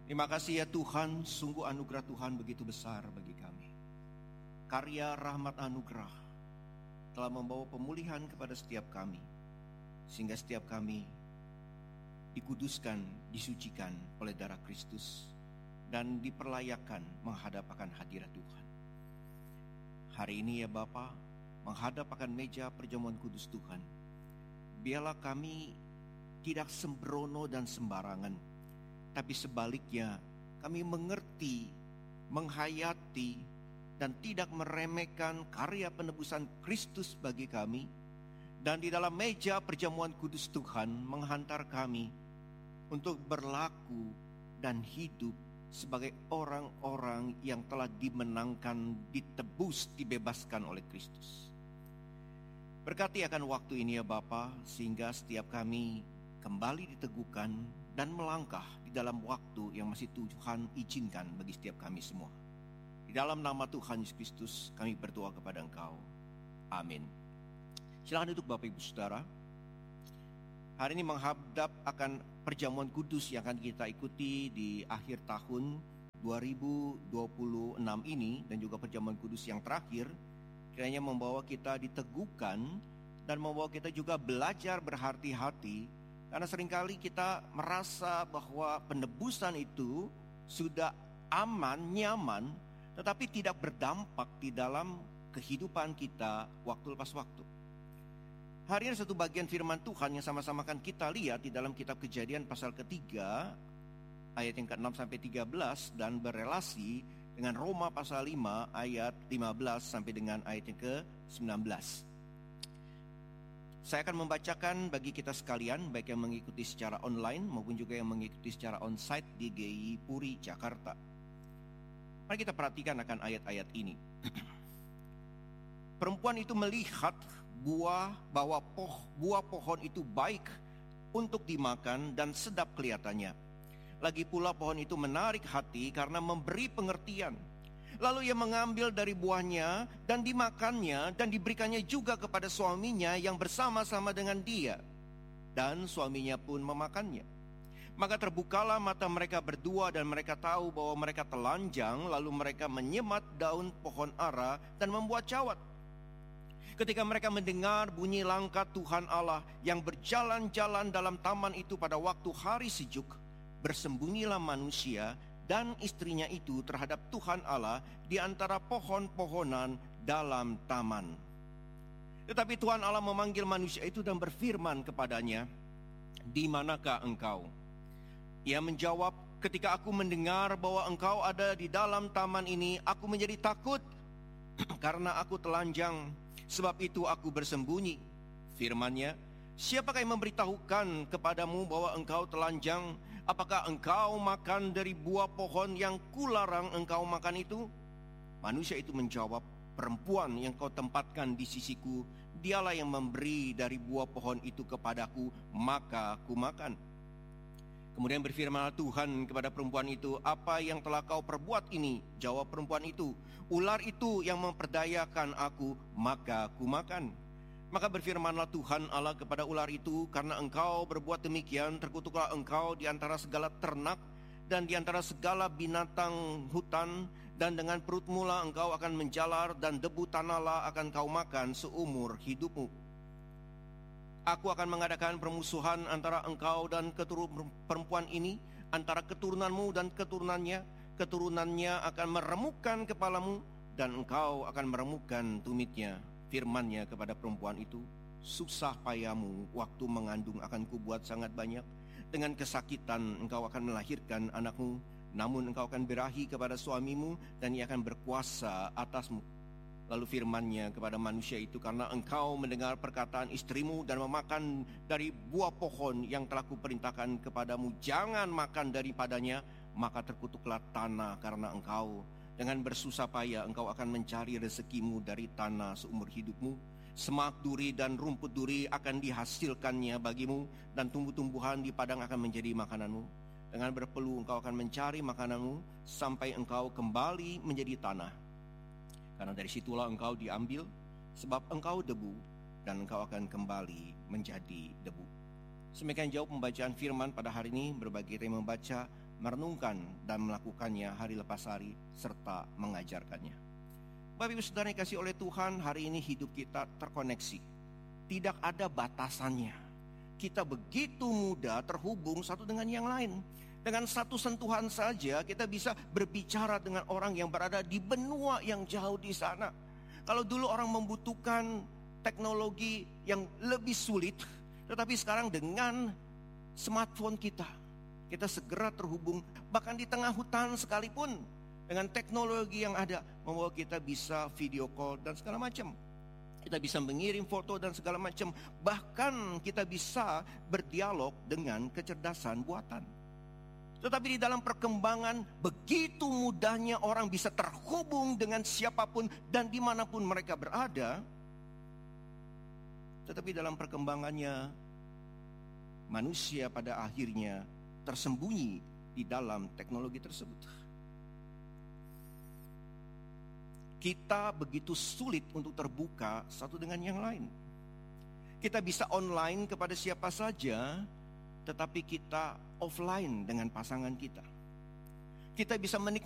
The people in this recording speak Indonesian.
Terima kasih ya Tuhan, sungguh anugerah Tuhan begitu besar bagi kami. Karya rahmat anugerah telah membawa pemulihan kepada setiap kami, sehingga setiap kami dikuduskan, disucikan oleh darah Kristus, dan diperlayakan menghadap akan hadirat Tuhan. Hari ini ya Bapa, menghadap akan meja perjamuan kudus Tuhan, biarlah kami tidak sembrono dan sembarangan, tapi sebaliknya kami mengerti, menghayati, dan tidak meremehkan karya penebusan Kristus bagi kami. Dan di dalam meja perjamuan kudus Tuhan menghantar kami untuk berlaku dan hidup sebagai orang-orang yang telah dimenangkan, ditebus, dibebaskan oleh Kristus. Berkati akan waktu ini ya Bapa, sehingga setiap kami kembali diteguhkan dan melangkah di dalam waktu yang masih Tuhan izinkan bagi setiap kami semua. Di dalam nama Tuhan Yesus Kristus kami berdoa kepada Engkau. Amin. Silakan duduk Bapak Ibu Saudara. Hari ini menghadap akan perjamuan kudus yang akan kita ikuti di akhir tahun 2026 ini, dan juga perjamuan kudus yang terakhir, kiranya membawa kita diteguhkan dan membawa kita juga belajar berhati-hati. Karena seringkali kita merasa bahwa penebusan itu sudah aman, nyaman, tetapi tidak berdampak di dalam kehidupan kita waktu lepas waktu. Hari ini satu bagian firman Tuhan yang sama-sama akan kita lihat di dalam kitab Kejadian pasal ketiga, ayat yang ke-6 sampai 13, dan berelasi dengan Roma pasal 5 ayat 15 sampai dengan ayat yang ke-19. Saya akan membacakan bagi kita sekalian, baik yang mengikuti secara online maupun juga yang mengikuti secara onsite di GI Puri, Jakarta. Mari kita perhatikan akan ayat-ayat ini. Perempuan itu melihat bahwa buah pohon itu baik untuk dimakan dan sedap kelihatannya. Lagi pula pohon itu menarik hati karena memberi pengertian. Lalu ia mengambil dari buahnya dan dimakannya, dan diberikannya juga kepada suaminya yang bersama-sama dengan dia. Dan suaminya pun memakannya. Maka terbukalah mata mereka berdua, dan mereka tahu bahwa mereka telanjang. Lalu mereka menyemat daun pohon ara dan membuat cawat. Ketika mereka mendengar bunyi langkah Tuhan Allah yang berjalan-jalan dalam taman itu pada waktu hari sejuk, bersembunyilah manusia dan istrinya itu terhadap Tuhan Allah di antara pohon-pohonan dalam taman. Tetapi Tuhan Allah memanggil manusia itu dan berfirman kepadanya, "Di manakah engkau?" Ia menjawab, "Ketika aku mendengar bahwa engkau ada di dalam taman ini, aku menjadi takut karena aku telanjang. Sebab itu aku bersembunyi." Firman-Nya, "Siapakah yang memberitahukan kepadamu bahwa engkau telanjang? Apakah engkau makan dari buah pohon yang kularang engkau makan itu?" Manusia itu menjawab, "Perempuan yang kau tempatkan di sisiku, dialah yang memberi dari buah pohon itu kepadaku, maka ku makan." Kemudian berfirmanlah Tuhan kepada perempuan itu, "Apa yang telah kau perbuat ini?" Jawab perempuan itu, "Ular itu yang memperdayakan aku, maka ku makan." Maka berfirmanlah Tuhan Allah kepada ular itu, "Karena engkau berbuat demikian, terkutuklah engkau di antara segala ternak dan di antara segala binatang hutan, dan dengan perutmu lah engkau akan menjalar, dan debu tanahlah akan kau makan seumur hidupmu. Aku akan mengadakan permusuhan antara engkau dan keturunan perempuan ini, antara keturunanmu dan keturunannya. Keturunannya akan meremukkan kepalamu, dan engkau akan meremukkan tumitnya." Firman-Nya kepada perempuan itu, "Susah payamu waktu mengandung akan kubuat sangat banyak. Dengan kesakitan engkau akan melahirkan anakmu, namun engkau akan berahi kepada suamimu, dan ia akan berkuasa atasmu." Lalu firman-Nya kepada manusia itu, "Karena engkau mendengar perkataan istrimu dan memakan dari buah pohon yang telah kuperintahkan kepadamu, jangan makan daripadanya, maka terkutuklah tanah karena engkau. Dengan bersusah payah engkau akan mencari rezekimu dari tanah seumur hidupmu. Semak duri dan rumput duri akan dihasilkannya bagimu, dan tumbuh-tumbuhan di padang akan menjadi makananmu. Dengan berpeluh engkau akan mencari makananmu sampai engkau kembali menjadi tanah. Karena dari situlah engkau diambil, sebab engkau debu, dan engkau akan kembali menjadi debu." Semakin jauh pembacaan firman pada hari ini, berbagai yang membaca merenungkan dan melakukannya hari lepas hari, serta mengajarkannya. Bapak Ibu Saudara yang kasih oleh Tuhan, hari ini hidup kita terkoneksi. Tidak ada batasannya. Kita begitu mudah terhubung satu dengan yang lain. Dengan satu sentuhan saja kita bisa berbicara dengan orang yang berada di benua yang jauh di sana. Kalau dulu orang membutuhkan teknologi yang lebih sulit, tetapi sekarang dengan smartphone kita segera terhubung. Bahkan di tengah hutan sekalipun, dengan teknologi yang ada, membawa kita bisa video call dan segala macam. Kita bisa mengirim foto dan segala macam. Bahkan kita bisa berdialog dengan kecerdasan buatan. Tetapi di dalam perkembangan, begitu mudahnya orang bisa terhubung dengan siapapun dan dimanapun mereka berada. Tetapi dalam perkembangannya, manusia pada akhirnya tersembunyi di dalam teknologi tersebut. Kita begitu sulit untuk terbuka satu dengan yang lain. Kita bisa online kepada siapa saja, tetapi kita offline dengan pasangan kita. Kita bisa menikmati